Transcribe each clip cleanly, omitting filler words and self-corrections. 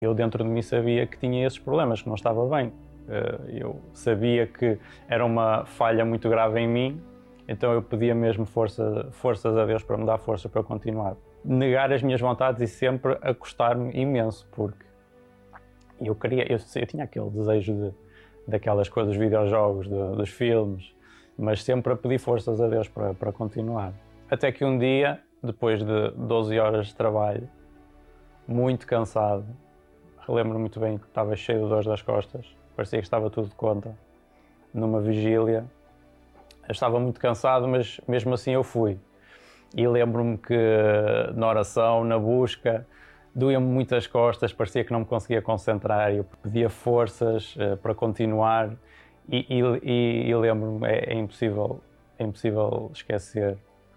Eu dentro de mim sabia que tinha esses problemas, que não estava bem. Eu sabia que era uma falha muito grave em mim, então eu pedia mesmo forças a Deus para me dar força para eu continuar. Negar as minhas vontades e sempre acostar-me imenso, porque eu tinha aquele desejo daquelas coisas, dos videojogos, dos filmes, mas sempre a pedir forças a Deus para continuar. Até que um dia, depois de 12 horas de trabalho, muito cansado, relembro muito bem que estava cheio de dores das costas, parecia que estava tudo de conta, numa vigília. Eu estava muito cansado, mas mesmo assim eu fui. E lembro-me que na oração, na busca, doía-me muito as costas, parecia que não me conseguia concentrar, eu pedia forças para continuar e lembro-me, é impossível esquecer,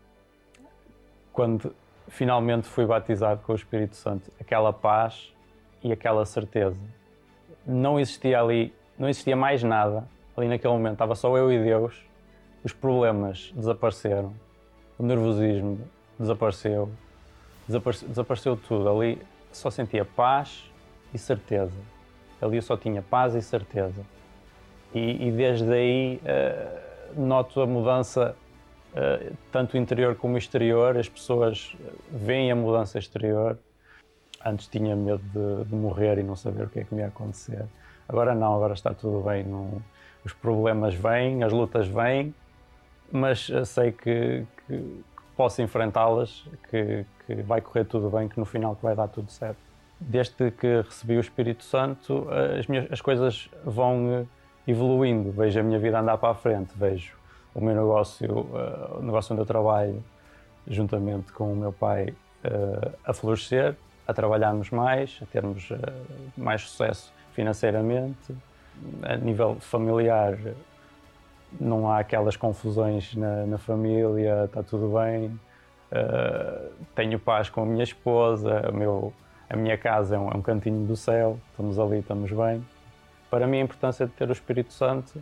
quando finalmente fui batizado com o Espírito Santo, aquela paz e aquela certeza. Não existia mais nada ali naquele momento, estava só eu e Deus, os problemas desapareceram, o nervosismo desapareceu tudo, ali só sentia paz e certeza, ali eu só tinha paz e certeza. E desde aí noto a mudança, tanto interior como exterior, as pessoas veem a mudança exterior. Antes tinha medo de morrer e não saber o que é que me ia acontecer. Agora não, agora está tudo bem. Os problemas vêm, as lutas vêm, mas sei que posso enfrentá-las, que vai correr tudo bem, que no final vai dar tudo certo. Desde que recebi o Espírito Santo, as coisas vão evoluindo. Vejo a minha vida andar para a frente, vejo o meu negócio, o negócio onde eu trabalho, juntamente com o meu pai, a florescer, a trabalharmos mais, a termos mais sucesso financeiramente. A nível familiar, não há aquelas confusões na família, está tudo bem. Tenho paz com a minha esposa, a minha casa é um cantinho do céu, estamos ali, estamos bem. Para mim a importância de ter o Espírito Santo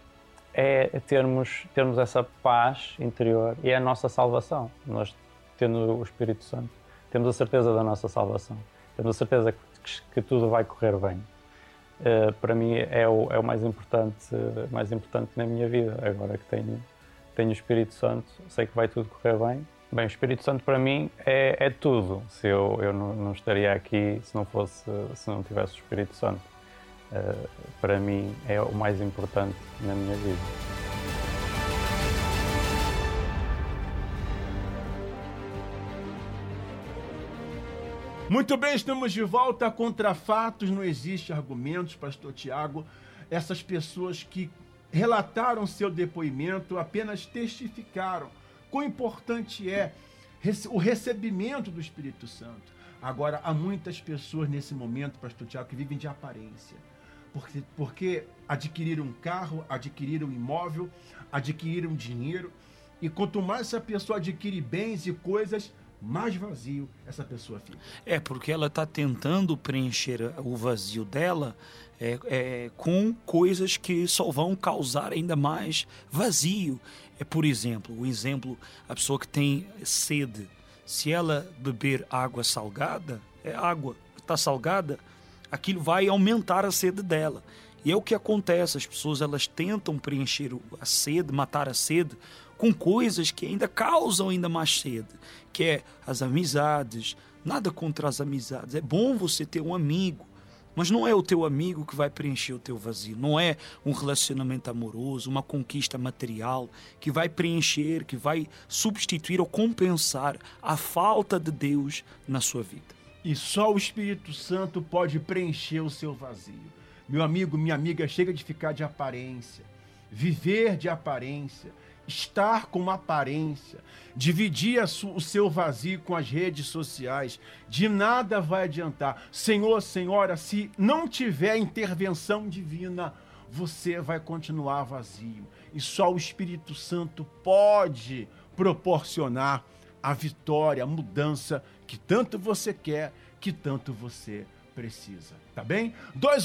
é termos essa paz interior e é a nossa salvação. Nós, tendo o Espírito Santo, temos a certeza da nossa salvação, temos a certeza que tudo vai correr bem. Para mim é o mais importante na minha vida. Agora que tenho o Espírito Santo, sei que vai tudo correr bem. Bem, o Espírito Santo para mim é tudo. Se eu não estaria aqui se não tivesse o Espírito Santo. Para mim é o mais importante na minha vida. Muito bem, estamos de volta. Contra fatos não existe argumentos, pastor Tiago. Essas pessoas que relataram seu depoimento apenas testificaram quão importante é o recebimento do Espírito Santo. Agora, há muitas pessoas nesse momento, pastor Tiago, que vivem de aparência. Porque adquiriram um carro, adquiriram um imóvel, adquiriram dinheiro. E quanto mais essa pessoa adquire bens e coisas, mais vazio essa pessoa fica. Porque ela está tentando preencher o vazio dela com coisas que só vão causar ainda mais vazio. Por exemplo, a pessoa que tem sede, se ela beber água salgada, água está salgada, aquilo vai aumentar a sede dela. E é o que acontece, as pessoas elas tentam preencher a sede, matar a sede, com coisas que ainda causam ainda mais sede, que é as amizades. Nada contra as amizades, é bom você ter um amigo, mas não é o teu amigo que vai preencher o teu vazio, não é um relacionamento amoroso, uma conquista material que vai preencher, que vai substituir ou compensar a falta de Deus na sua vida. E só o Espírito Santo pode preencher o seu vazio. Meu amigo, minha amiga, chega de ficar de aparência, viver de aparência, estar com uma aparência, dividir o seu vazio com as redes sociais. De nada vai adiantar. Senhor, senhora, se não tiver intervenção divina, você vai continuar vazio. E só o Espírito Santo pode proporcionar a vitória, a mudança que tanto você quer, que tanto você precisa, tá bem?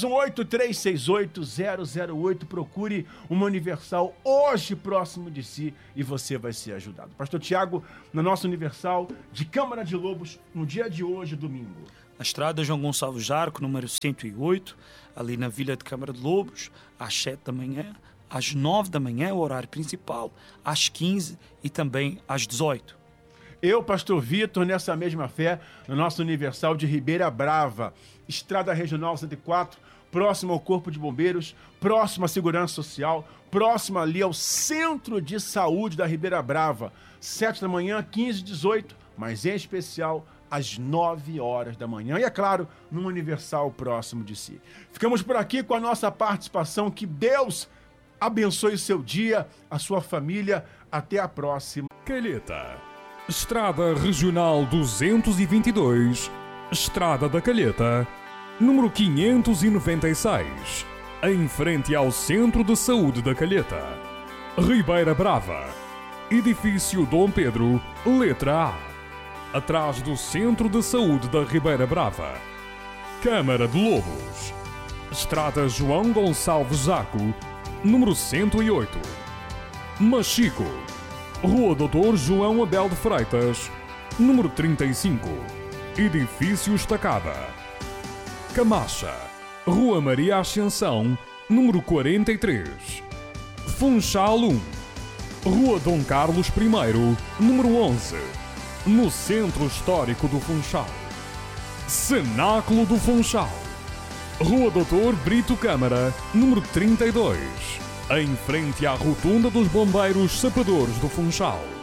218-368-008, procure uma Universal hoje próximo de si e você vai ser ajudado. Pastor Tiago, na nossa Universal de Câmara de Lobos, no dia de hoje, domingo. na estrada João Gonçalves Jarco, número 108, ali na Vila de Câmara de Lobos, às 7 da manhã, às 9 da manhã, o horário principal, às 15 e também às 18. Eu, pastor Vitor, nessa mesma fé, no nosso Universal de Ribeira Brava, Estrada Regional 104, próximo ao Corpo de Bombeiros, próximo à Segurança Social, próximo ali ao Centro de Saúde da Ribeira Brava, 7 da manhã, 15 e 18, mas em especial às 9 horas da manhã. E é claro, no Universal próximo de si. Ficamos por aqui com a nossa participação. Que Deus abençoe o seu dia, a sua família. Até a próxima. Calheta. Estrada Regional 222, Estrada da Calheta, número 596, em frente ao Centro de Saúde da Calheta. Ribeira Brava, Edifício Dom Pedro, letra A, atrás do Centro de Saúde da Ribeira Brava. Câmara de Lobos, Estrada João Gonçalves Jaco, número 108. Machico, Rua Doutor João Abel de Freitas, número 35, Edifício Estacada. Camacha, Rua Maria Ascensão, número 43. Funchal 1, Rua Dom Carlos I, número 11, no Centro Histórico do Funchal. Cenáculo do Funchal, Rua Doutor Brito Câmara, número 32, em frente à Rotunda dos Bombeiros Sapadores do Funchal.